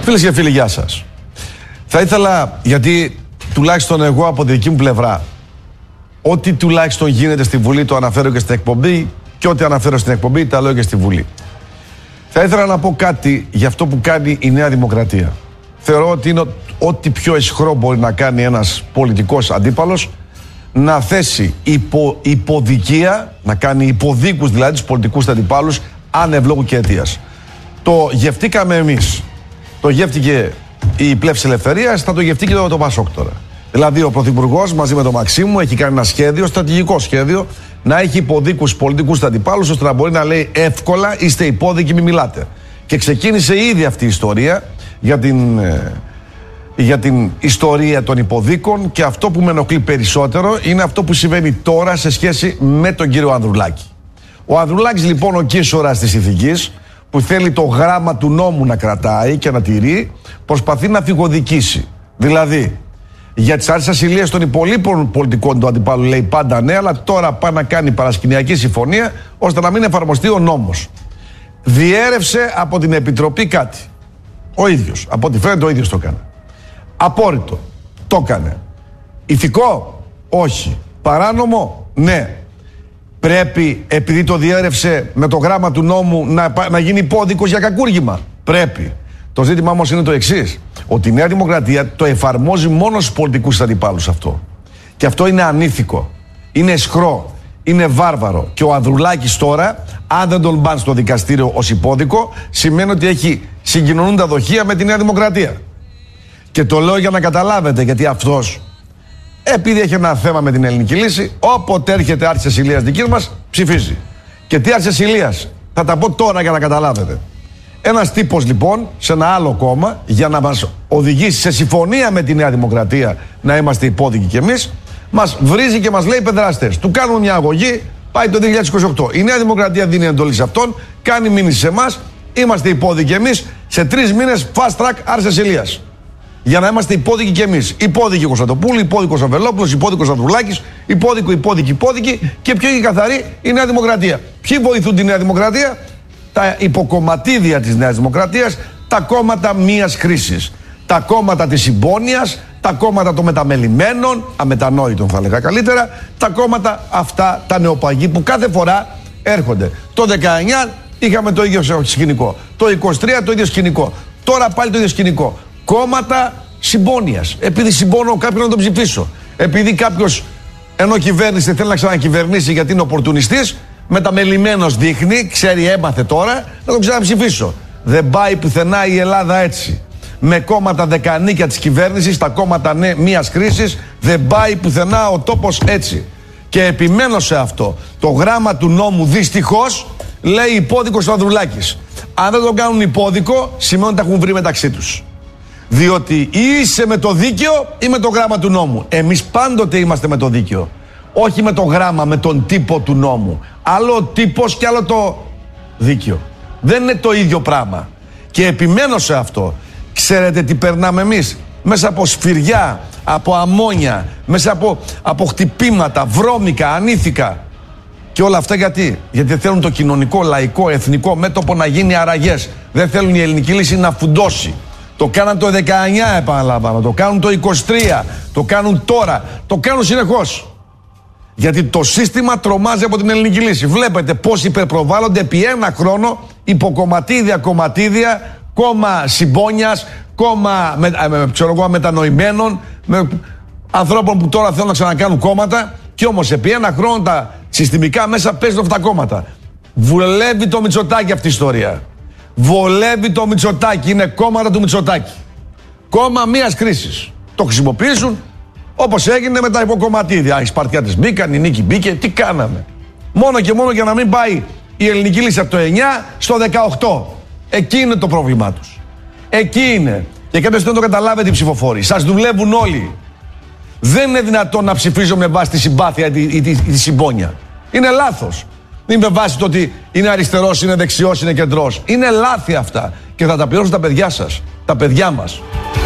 Φίλες και φίλοι, γεια σας. Θα ήθελα, γιατί τουλάχιστον εγώ από τη δική μου πλευρά, ό,τι τουλάχιστον γίνεται στη Βουλή το αναφέρω και στην εκπομπή, και ό,τι αναφέρω στην εκπομπή τα λέω και στη Βουλή. Θα ήθελα να πω κάτι για αυτό που κάνει η Νέα Δημοκρατία. Θεωρώ ότι είναι ό,τι πιο αισχρό μπορεί να κάνει ένας πολιτικός αντίπαλος, να θέσει υποδικία, να κάνει υποδίκους δηλαδή τους πολιτικούς αντιπάλους, ανευλόγου και αιτίας. Το γευτήκαμε εμείς. Το γεύτηκε η Πλεύση Ελευθερίας, θα το γευτεί και το Πασόκ τώρα. Δηλαδή ο Πρωθυπουργός μαζί με τον Μαξίμου έχει κάνει ένα σχέδιο, στρατηγικό σχέδιο, να έχει υποδίκους πολιτικούς αντιπάλους, ώστε να μπορεί να λέει εύκολα είστε υπόδικοι, μη μιλάτε. Και ξεκίνησε ήδη αυτή η ιστορία για την ιστορία των υποδίκων, και αυτό που με ενοχλεί περισσότερο είναι αυτό που συμβαίνει τώρα σε σχέση με τον κύριο Ανδρουλάκη. Ο Ανδρουλάκης λοιπόν, ο κίσορας της ηθικής, που θέλει το γράμμα του νόμου να κρατάει και να τηρεί, προσπαθεί να φυγοδικήσει. Δηλαδή, για τις άρρησες ασυλίες των υπολείπων πολιτικών του αντιπάλου λέει πάντα ναι, αλλά τώρα πάει να κάνει παρασκηνιακή συμφωνία ώστε να μην εφαρμοστεί ο νόμος. Διέρευσε από την Επιτροπή κάτι. Ο ίδιος. Από ό,τι φαίνεται ο ίδιος το έκανε. Απόρριτο. Το έκανε. Ηθικό. Όχι. Παράνομο. Ναι. Πρέπει, επειδή το διέρευσε με το γράμμα του νόμου, να γίνει υπόδικος για κακούργημα. Πρέπει. Το ζήτημα όμως είναι το εξής. Ότι η Νέα Δημοκρατία το εφαρμόζει μόνο στους πολιτικούς αντιπάλους αυτό. Και αυτό είναι ανήθικο. Είναι αισχρό. Είναι βάρβαρο. Και ο Ανδρουλάκης τώρα, αν δεν τον πάνε στο δικαστήριο ως υπόδικο, σημαίνει ότι έχει συγκοινωνούντα δοχεία με τη Νέα Δημοκρατία. Και το λέω για να καταλάβετε, γιατί αυτός, επειδή έχει ένα θέμα με την ελληνική λύση, όποτε έρχεται άρρηση ασυλίας δικής μας, ψηφίζει. Και τι άρρηση ασυλίας, θα τα πω τώρα για να καταλάβετε. Ένας τύπος λοιπόν σε ένα άλλο κόμμα, για να μας οδηγήσει σε συμφωνία με τη Νέα Δημοκρατία να είμαστε υπόδικοι κι εμείς, μας βρίζει και μας λέει παιδράστες. Του κάνουμε μια αγωγή, πάει το 2028. Η Νέα Δημοκρατία δίνει εντολή σε αυτόν, κάνει μήνυση σε εμάς, είμαστε υπόδικοι εμείς, σε 3 μήνες fast track άρρηση ασυλίας. Για να είμαστε υπόδικοι κι εμείς. Υπόδικοι Κωνσταντοπούλου, υπόδικος Αβελόπουλος, υπόδικος Ανδρουλάκης, υπόδικοι και πιο καθαρή η Νέα Δημοκρατία. Ποιοι βοηθούν τη Νέα Δημοκρατία? Τα υποκομματίδια της Νέας Δημοκρατίας, τα κόμματα μίας χρήσης. Τα κόμματα της συμπόνιας, τα κόμματα των μεταμελημένων, αμετανόητων θα λέγα καλύτερα, τα κόμματα αυτά τα νεοπαγή που κάθε φορά έρχονται. Το 19 είχαμε το ίδιο σκηνικό. Το 23 το ίδιο σκηνικό. Τώρα πάλι το ίδιο σκηνικό. Κόμματα συμπόνιας. Επειδή συμπώνω κάποιον να τον ψηφίσω. Επειδή κάποιος, ενώ κυβέρνηση θέλει να ξανακυβερνήσει γιατί είναι οπορτουνιστής, μεταμελημένος δείχνει, ξέρει, έμαθε τώρα, να τον ξαναψηφίσω. Δεν πάει πουθενά η Ελλάδα έτσι. Με κόμματα δεκανίκια της κυβέρνησης, τα κόμματα μίας κρίσης, δεν πάει πουθενά ο τόπος έτσι. Και επιμένω σε αυτό. Το γράμμα του νόμου δυστυχώς λέει υπόδικος ο Ανδρουλάκης. Αν δεν τον κάνουν υπόδικο, σημαίνει ότι τα έχουν βρει μεταξύ τους. Διότι είσαι με το δίκαιο ή με το γράμμα του νόμου. Εμείς πάντοτε είμαστε με το δίκαιο. Όχι με το γράμμα, με τον τύπο του νόμου. Άλλο ο τύπος και άλλο το δίκαιο. Δεν είναι το ίδιο πράγμα. Και επιμένω σε αυτό. Ξέρετε τι περνάμε εμείς? Μέσα από σφυριά, από αμμόνια, μέσα από χτυπήματα, βρώμικα, ανήθικα. Και όλα αυτά γιατί? Γιατί θέλουν το κοινωνικό, λαϊκό, εθνικό μέτωπο να γίνει αραγές. Δεν θέλουν η ελληνική λύση να φουντώσει. Το κάναν το 19, επαναλαμβάνω. Το κάνουν το 23. Το κάνουν τώρα. Το κάνουν συνεχώς. Γιατί το σύστημα τρομάζει από την ελληνική λύση. Βλέπετε πώς υπερπροβάλλονται επί ένα χρόνο υποκομματίδια, κόμμα συμπόνιας, κόμμα μετανοημένων, με ανθρώπων που τώρα θέλουν να ξανακάνουν κόμματα. Και όμως επί ένα χρόνο τα συστημικά μέσα παίζουν αυτά τα κόμματα. Βολεύει το Μητσοτάκη αυτή η ιστορία. Βολεύει το Μητσοτάκη. Είναι κόμματα του Μητσοτάκη. Κόμμα μίας κρίσης. Το χρησιμοποιήσουν όπως έγινε με τα υποκομματίδια. Οι Σπαρτιάτες μπήκαν, η Νίκη μπήκε. Τι κάναμε? Μόνο και μόνο για να μην πάει η ελληνική λύση από το 9 στο 18. Εκεί είναι το πρόβλημά τους. Εκεί είναι. Και κάποιος δεν το καταλάβετε οι ψηφοφόροι. Σας δουλεύουν όλοι. Δεν είναι δυνατόν να ψηφίζω με βάση τη συμπάθεια ή τη συμπόνια. Είναι λάθος. Μην με βάση το ότι είναι αριστερός, είναι δεξιός, είναι κεντρός. Είναι λάθη αυτά. Και θα τα πληρώσουν τα παιδιά σας. Τα παιδιά μας.